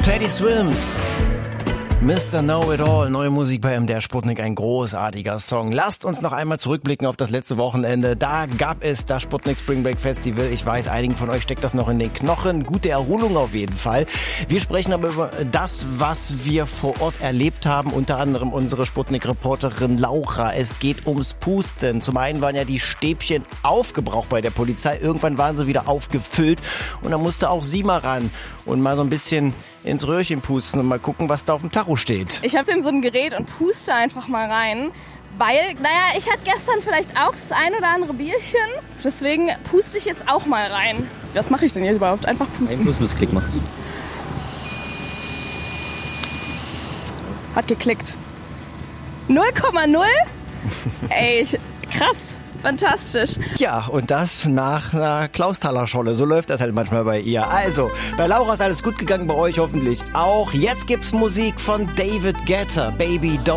Teddy Swims, Mr. Know-It-All, neue Musik bei MDR Sputnik, ein großartiger Song. Lasst uns noch einmal zurückblicken auf das letzte Wochenende. Da gab es das Sputnik Spring Break Festival. Ich weiß, einigen von euch steckt das noch in den Knochen. Gute Erholung auf jeden Fall. Wir sprechen aber über das, was wir vor Ort erlebt haben. Unter anderem unsere Sputnik-Reporterin Laura. Es geht ums Pusten. Zum einen waren ja die Stäbchen aufgebraucht bei der Polizei. Irgendwann waren sie wieder aufgefüllt. Und da musste auch sie mal ran und mal so ein bisschen ins Röhrchen pusten und mal gucken, was da auf dem Tacho steht. Ich habe in so ein Gerät und puste einfach mal rein, weil, ich hatte gestern vielleicht auch das ein oder andere Bierchen. Deswegen puste ich jetzt auch mal rein. Was mache ich denn jetzt überhaupt? Einfach pusten. Ein Plus bis Klick macht. Hat geklickt. 0,0? Ey, krass. Fantastisch. Ja, und das nach einer Klausthaler-Scholle. So läuft das halt manchmal bei ihr. Also, bei Laura ist alles gut gegangen, bei euch hoffentlich auch. Jetzt gibt's Musik von David Guetta, Baby Don't.